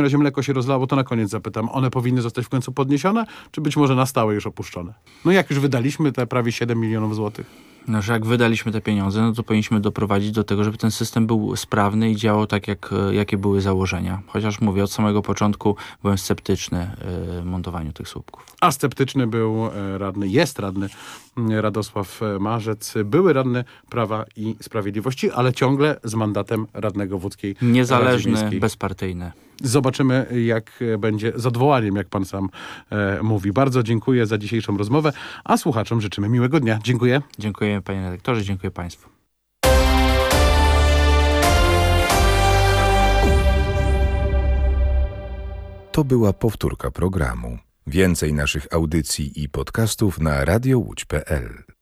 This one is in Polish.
W razie mleko się rozlało, to na koniec zapytam, one powinny zostać w końcu podniesione, czy być może na stałe już opuszczone? No jak już wydaliśmy te prawie 7 milionów złotych? No, że jak wydaliśmy te pieniądze, no to powinniśmy doprowadzić do tego, żeby ten system był sprawny i działał tak, jakie były założenia. Chociaż mówię, od samego początku byłem sceptyczny w montowaniu tych słupków. A sceptyczny był jest radny Radosław Marzec, były radny Prawa i Sprawiedliwości, ale ciągle z mandatem radnego w łódzkiej Radzie Niezależny, Miejskiej. bezpartyjny. Zobaczymy, jak będzie z odwołaniem, jak pan sam mówi. Bardzo dziękuję za dzisiejszą rozmowę, a słuchaczom życzymy miłego dnia. Dziękuję. Dziękuję panie redaktorze, dziękuję państwu. To była powtórka programu. Więcej naszych audycji i podcastów na radiołódź.pl.